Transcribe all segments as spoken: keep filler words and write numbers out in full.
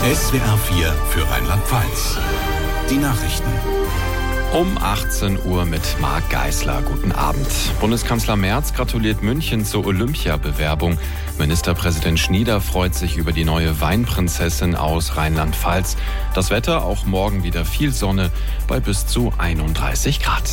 S W R vier für Rheinland-Pfalz. Die Nachrichten. Um achtzehn Uhr mit Marc Geisler. Guten Abend. Bundeskanzler Merz gratuliert München zur Olympiabewerbung. Ministerpräsident Schnieder freut sich über die neue Weinprinzessin aus Rheinland-Pfalz. Das Wetter auch morgen wieder viel Sonne bei bis zu einunddreißig Grad.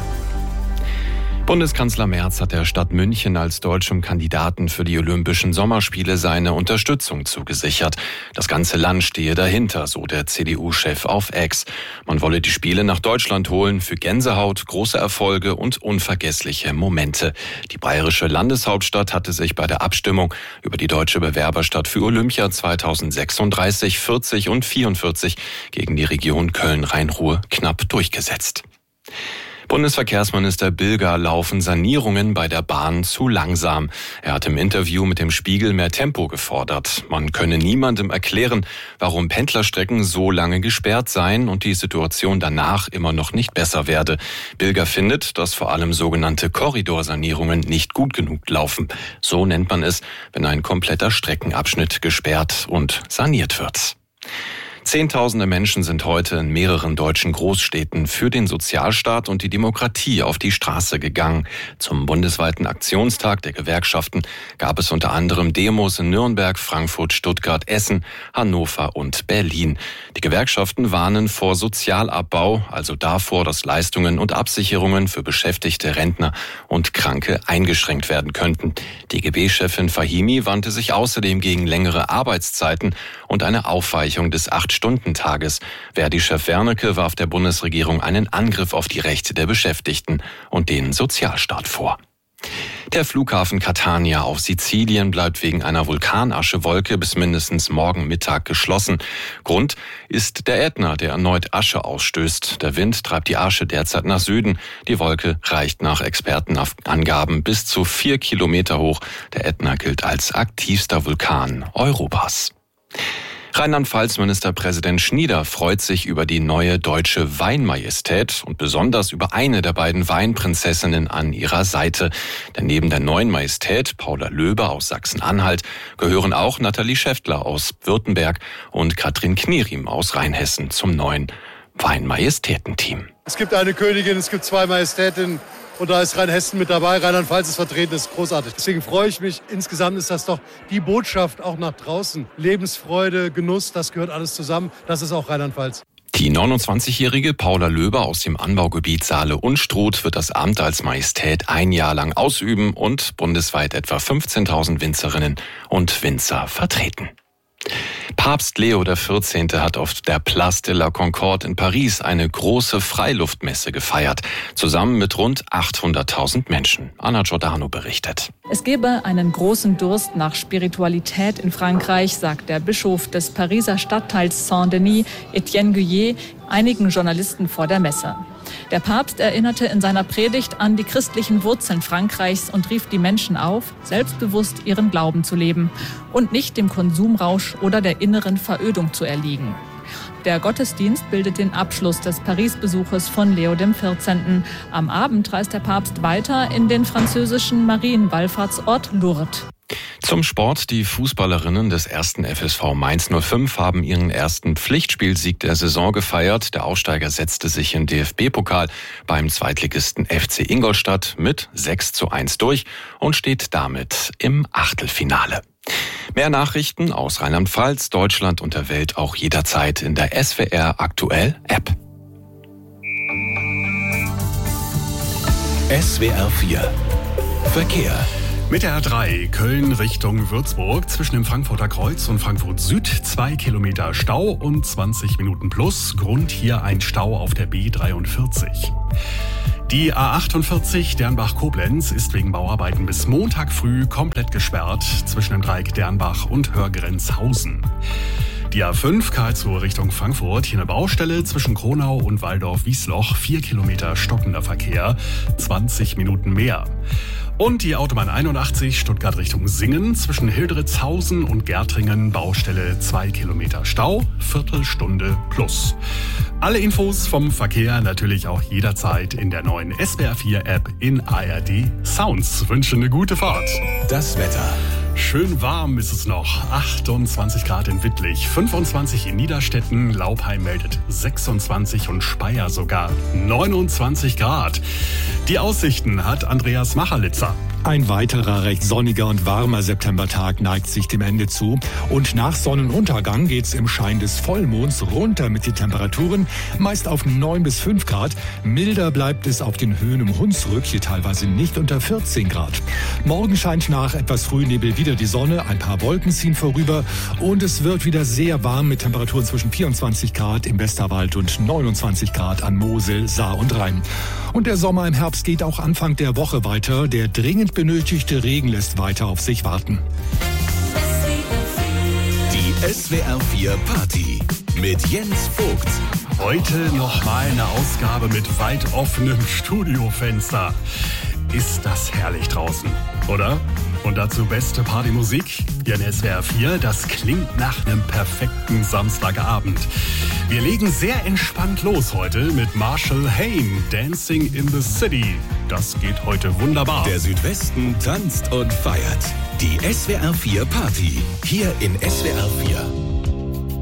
Bundeskanzler Merz hat der Stadt München als deutschem Kandidaten für die Olympischen Sommerspiele seine Unterstützung zugesichert. Das ganze Land stehe dahinter, so der C D U-Chef auf X. Man wolle die Spiele nach Deutschland holen für Gänsehaut, große Erfolge und unvergessliche Momente. Die bayerische Landeshauptstadt hatte sich bei der Abstimmung über die deutsche Bewerberstadt für Olympia zweitausendsechsunddreißig, vierzig und vierundvierzig gegen die Region Köln-Rhein-Ruhr knapp durchgesetzt. Bundesverkehrsminister Bilger laufen Sanierungen bei der Bahn zu langsam. Er hat im Interview mit dem Spiegel mehr Tempo gefordert. Man könne niemandem erklären, warum Pendlerstrecken so lange gesperrt seien und die Situation danach immer noch nicht besser werde. Bilger findet, dass vor allem sogenannte Korridorsanierungen nicht gut genug laufen. So nennt man es, wenn ein kompletter Streckenabschnitt gesperrt und saniert wird. Zehntausende Menschen sind heute in mehreren deutschen Großstädten für den Sozialstaat und die Demokratie auf die Straße gegangen. Zum bundesweiten Aktionstag der Gewerkschaften gab es unter anderem Demos in Nürnberg, Frankfurt, Stuttgart, Essen, Hannover und Berlin. Die Gewerkschaften warnen vor Sozialabbau, also davor, dass Leistungen und Absicherungen für Beschäftigte, Rentner und Kranke eingeschränkt werden könnten. D G B-Chefin Fahimi wandte sich außerdem gegen längere Arbeitszeiten und eine Aufweichung des acht-Stunden-Tages. Verdi-Chef Wernicke warf der Bundesregierung einen Angriff auf die Rechte der Beschäftigten und den Sozialstaat vor. Der Flughafen Catania auf Sizilien bleibt wegen einer Vulkanaschewolke bis mindestens morgen Mittag geschlossen. Grund ist der Ätna, der erneut Asche ausstößt. Der Wind treibt die Asche derzeit nach Süden. Die Wolke reicht nach Expertenangaben bis zu vier Kilometer hoch. Der Ätna gilt als aktivster Vulkan Europas. Rheinland-Pfalz-Ministerpräsident Schnieder freut sich über die neue deutsche Weinmajestät und besonders über eine der beiden Weinprinzessinnen an ihrer Seite. Denn neben der neuen Majestät, Paula Löber aus Sachsen-Anhalt, gehören auch Nathalie Schäftler aus Württemberg und Katrin Knierim aus Rheinhessen zum neuen Weinmajestäten-Team. Es gibt eine Königin, es gibt zwei Majestätinnen. Und da ist Rheinhessen mit dabei, Rheinland-Pfalz ist vertreten, das ist großartig. Deswegen freue ich mich. Insgesamt ist das doch die Botschaft auch nach draußen. Lebensfreude, Genuss, das gehört alles zusammen. Das ist auch Rheinland-Pfalz. Die neunundzwanzigjährige Paula Löber aus dem Anbaugebiet Saale-Unstrut wird das Amt als Majestät ein Jahr lang ausüben und bundesweit etwa fünfzehntausend Winzerinnen und Winzer vertreten. Papst Leo der vierzehnte hat auf der Place de la Concorde in Paris eine große Freiluftmesse gefeiert, zusammen mit rund achthunderttausend Menschen. Anna Giordano berichtet. Es gebe einen großen Durst nach Spiritualität in Frankreich, sagt der Bischof des Pariser Stadtteils Saint-Denis, Etienne Guyet, einigen Journalisten vor der Messe. Der Papst erinnerte in seiner Predigt an die christlichen Wurzeln Frankreichs und rief die Menschen auf, selbstbewusst ihren Glauben zu leben und nicht dem Konsumrausch oder der inneren Verödung zu erliegen. Der Gottesdienst bildet den Abschluss des Paris-Besuches von Leo dem vierzehnten. Am Abend reist der Papst weiter in den französischen Marienwallfahrtsort Lourdes. Zum Sport. Die Fußballerinnen des ersten F S V Mainz null fünf haben ihren ersten Pflichtspielsieg der Saison gefeiert. Der Aufsteiger setzte sich im D F B-Pokal beim Zweitligisten F C Ingolstadt mit sechs zu eins durch und steht damit im Achtelfinale. Mehr Nachrichten aus Rheinland-Pfalz, Deutschland und der Welt auch jederzeit in der S W R Aktuell App. S W R vier Verkehr. Mit der A drei Köln Richtung Würzburg zwischen dem Frankfurter Kreuz und Frankfurt Süd zwei Kilometer Stau und zwanzig Minuten plus. Grund hier ein Stau auf der B dreiundvierzig. Die A achtundvierzig Dernbach-Koblenz ist wegen Bauarbeiten bis Montag früh komplett gesperrt zwischen dem Dreieck Dernbach und Hörgrenzhausen. Die A fünf Karlsruhe Richtung Frankfurt, hier eine Baustelle zwischen Kronau und Waldorf-Wiesloch, vier Kilometer stockender Verkehr, zwanzig Minuten mehr. Und die Autobahn einundachtzig Stuttgart Richtung Singen zwischen Hildritzhausen und Gärtringen, Baustelle zwei Kilometer Stau, Viertelstunde plus. Alle Infos vom Verkehr natürlich auch jederzeit in der neuen S W R vier App in A R D Sounds. Wünsche eine gute Fahrt. Das Wetter. Schön warm ist es noch. achtundzwanzig Grad in Wittlich, fünfundzwanzig in Niederstetten, Laupheim meldet sechsundzwanzig und Speyer sogar neunundzwanzig Grad. Die Aussichten hat Andreas Machalitzer. Ein weiterer recht sonniger und warmer Septembertag neigt sich dem Ende zu. Und nach Sonnenuntergang geht's im Schein des Vollmonds runter mit den Temperaturen, meist auf neun bis fünf Grad. Milder bleibt es auf den Höhen um Hunsrück, hier teilweise nicht unter vierzehn Grad. Morgen scheint nach etwas Frühnebel wieder die Sonne, ein paar Wolken ziehen vorüber und es wird wieder sehr warm mit Temperaturen zwischen vierundzwanzig Grad im Westerwald und neunundzwanzig Grad an Mosel, Saar und Rhein. Und der Sommer im Herbst geht auch Anfang der Woche weiter. Der dringend benötigte Regen lässt weiter auf sich warten. Die S W R vier Party mit Jens Vogt. Heute nochmal eine Ausgabe mit weit offenem Studiofenster. Ist das herrlich draußen, oder? Und dazu beste Partymusik hier in S W R vier. Das klingt nach einem perfekten Samstagabend. Wir legen sehr entspannt los heute mit Marshall Hain, Dancing in the City. Das geht heute wunderbar. Der Südwesten tanzt und feiert. Die S W R vier Party hier in S W R vier.